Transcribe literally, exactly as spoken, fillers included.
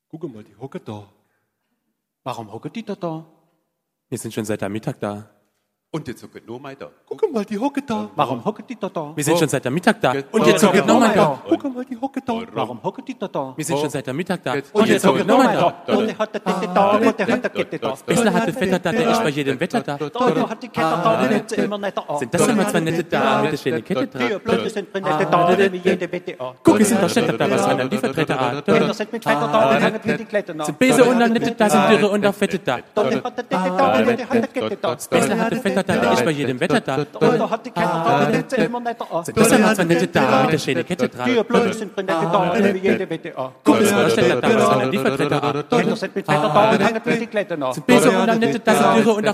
Guck mal, die hocken da. Warum hocken die da da? Wir sind schon seit der Mittag da. Und jetzt hocken noch mal da. Guck mal, die hocken da. Warum hocken die da da? Wir sind schon seit der Mittag da. Und jetzt hocken nochmal da. Guck mal, die hocken da. Warum hocken die da da? Wir sind schon seit der Mittag da. Jetzt- Und jetzt hocken nochmal da. Und der hat die Kette da, und der hat die Kette da. Bessler hat der Vetter da, der ist bei jedem Wetter da. Der hat die Kette da, der nimmt sie immer netter an. Sind das immer zwei nette Damen mit der schönen Kette Die dran? Blöde sind nette da, die nehmen jede Wette an. Guck, es sind doch Städter da, was haben dann die Vertreter an? Kinder sind mit Vetter da, die hängen wie die Kletten an. Sind Bese und dann nette da, sind Dürre und auch Fette da. Der hat die Kette da, und der hat die Kette da. Bessler hat der Vetter da, der ist bei jedem Wetter da. Der hat die Kette da, der nimmt sie immer netter an. Sind das immer zwei nette Damen mit der schönen Kette Die dran? Blöde sind nette da, die nehmen jede Wette an. Guck, es sind doch Städter da, was haben dann die Vertreter an? Kinder sind mit Vetter da, die hängen wie die Kletten an. Bese und dann nette da, sind Dürre und auch